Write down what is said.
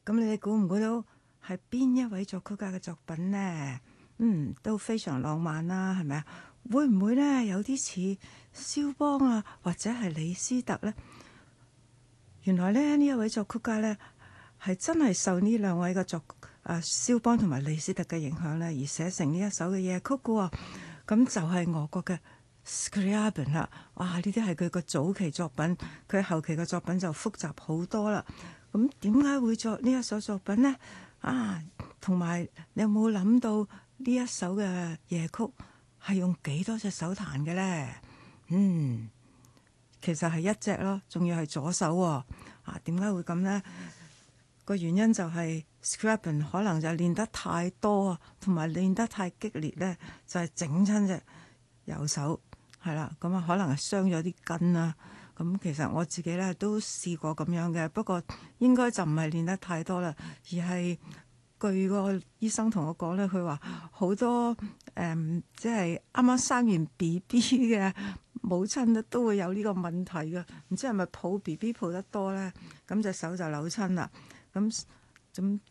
咁你哋估唔估到係邊一位作曲家嘅作品呢？都非常浪漫啦，係咪啊？會唔會呢？有啲似肖邦啊，或者係李斯特呢？原來咧呢一位作曲家呢，係真係受呢兩位嘅肖邦同埋李斯特嘅影響呢，而寫成呢一首嘅夜曲嘅喎。咁就係俄國嘅 Scriabin 啦。哇！呢啲係佢個早期作品，佢後期嘅作品就複雜好多啦。咁點解會作呢一首作品呢？同埋你有冇諗到呢一首嘅夜曲係用幾多隻手彈嘅呢？其實係一隻咯，仲要係左手喎。點解會咁呢？個原因就係 Scriabin 可能就練得太多啊，同埋練得太激烈呢，就係整親隻右手係啦。咁啊，可能係傷咗啲筋啦。咁其實我自己呢都試過咁樣嘅，不過應該就唔係練得太多啦，而係據個醫生同我講呢，佢話好多即係啱啱生完 BB 嘅母親咧都會有呢個問題嘅，唔知係咪抱 BB 抱得多呢？咁隻手就扭親啦。咁